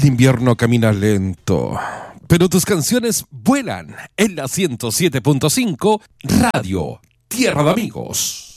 El invierno camina lento, pero tus canciones vuelan en la 107.5 Radio Tierra de Amigos.